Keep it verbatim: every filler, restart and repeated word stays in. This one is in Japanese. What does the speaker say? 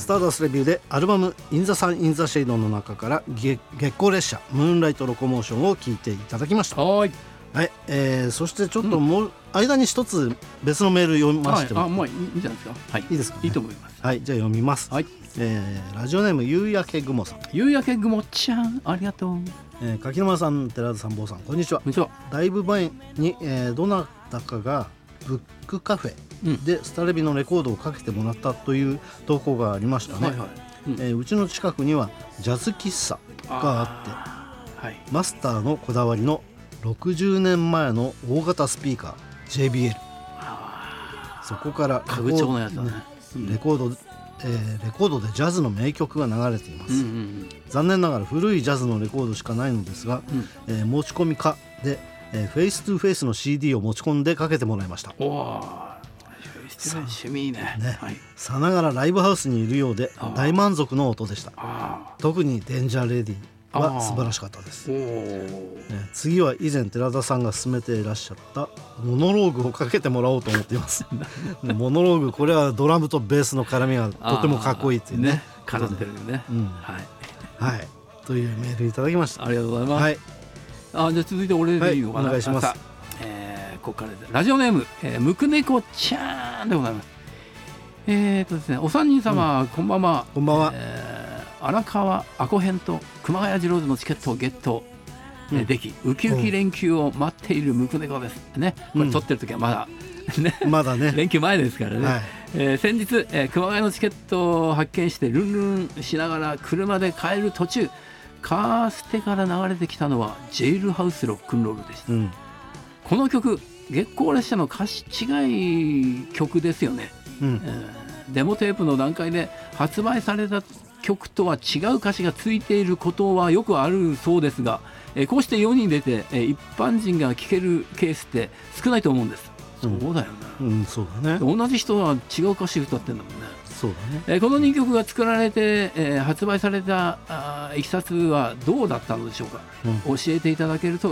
スターダストレビューでアルバムインザサンインザシェイドの中から月光列車ムーンライトロコモーションを聴いていただきました。 はい、 はいえー、そしてちょっともう、うん、間に一つ別のメール読みましても、 はい、あもういいんじゃないですか。はい、 いいですかね。 いいと思います。 はい、じゃあ読みます。はい、えー、ラジオネーム夕焼け雲さん。 夕焼け雲ちゃんありがとう。 えー、柿沼さん、寺田さん、坊さん、こんにちは。 こんにちは。 だいぶ前に、えー、どなたかがブックカフェでスタレビのレコードをかけてもらったという投稿がありましたね。はいはい、うんえー、うちの近くにはジャズ喫茶があって、はい、マスターのこだわりのろくじゅうねんまえの大型スピーカー ジェイビーエル、 そこから家具調のやつだね、 レコード、えー、レコードでジャズの名曲が流れています、うんうんうん、残念ながら古いジャズのレコードしかないのですが、うんえー、持ち込みかで、えー、フェイストゥフェイスの シーディー を持ち込んでかけてもらいました。 お趣味 ね, ね、はい、 さながらライブハウスにいるようで大満足の音でした。特にデンジャーレディは素晴らしかったです。ね、次は以前寺田さんが勧めていらっしゃったモノローグをかけてもらおうと思っていますモノローグ、これはドラムとベースの絡みがとてもかっこいいっていう ね, ね絡んでるよね、うんはいはい、というメールいただきました。 ありがとうございます、はい、あじゃあ続いて俺でいいのかな、はい、お願いします。えー、ここからです。ラジオネーム、えー、むくねこちゃんでございます。えーとですね、お三人様、うん、こんばんは。 こんばんは。 えー荒川アコ編と熊谷次郎のチケットをゲット、うん、できウキウキ連休を待っているムクネコですね。これ撮ってる時はまだ、うん、ねまだね連休前ですからね、はいえー、先日、えー、熊谷のチケットを発見してルンルンしながら車で帰る途中、カーステから流れてきたのはジェイルハウスロックンロールでした、うん、この曲月光列車の歌詞違い曲ですよね、うんえー、デモテープの段階で発売された曲とは違う歌詞がついていることはよくあるそうですが、えー、こうして世に出て、えー、一般人が聴けるケースって少ないと思うんです、うん、そうだよね、うん、そうだね。同じ人は違う歌詞歌ってんだもんね。そうだね、えー、このにきょくが作られて、えー、発売されたあいきさつはどうだったのでしょうか、うん、教えていただけると